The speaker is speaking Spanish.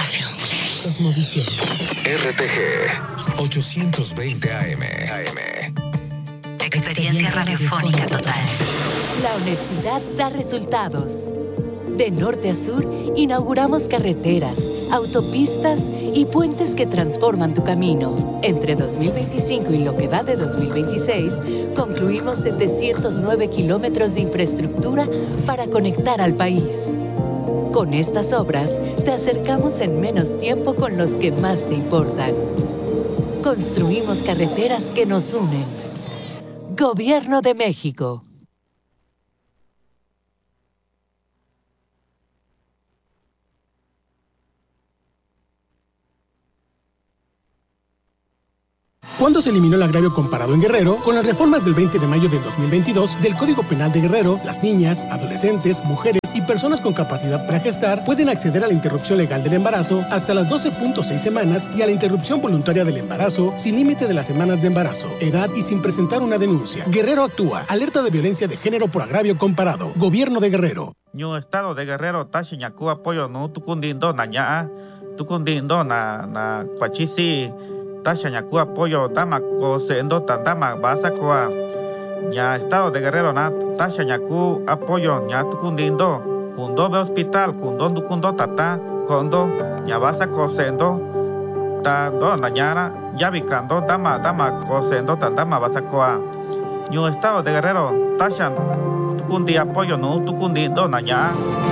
Radio. Cosmovisión. RTG 820 AM. Experiencia radiofónica total. La honestidad da resultados. De norte a sur, inauguramos carreteras, autopistas y puentes que transforman tu camino. Entre 2025 y lo que va de 2026, concluimos 709 kilómetros de infraestructura para conectar al país. Con estas obras, te acercamos en menos tiempo con los que más te importan. Construimos carreteras que nos unen. Gobierno de México. ¿Cuándo se eliminó el agravio comparado en Guerrero? Con las reformas del 20 de mayo de 2022 del Código Penal de Guerrero, las niñas, adolescentes, mujeres y personas con capacidad para gestar pueden acceder a la interrupción legal del embarazo hasta las 12.6 semanas y a la interrupción voluntaria del embarazo sin límite de las semanas de embarazo, edad y sin presentar una denuncia. Guerrero actúa. Alerta de violencia de género por agravio comparado. Gobierno de Guerrero. Ñu estado de Guerrero tashi ñaku apoyo no tukundindo na ñaa tukundindo na kwachisi tasha ñaku apoyo tama kosendo tantama basa koa ña estado de Guerrero na tasha ñaku apoyo ña tukundindo kundo be hospital kundo tata kondo ña basa kosendo ta do na ñara yabikando tama kosendo tantama basa koa Ñu estado de Guerrero tasha tukundi apoyo no tukundindo na ña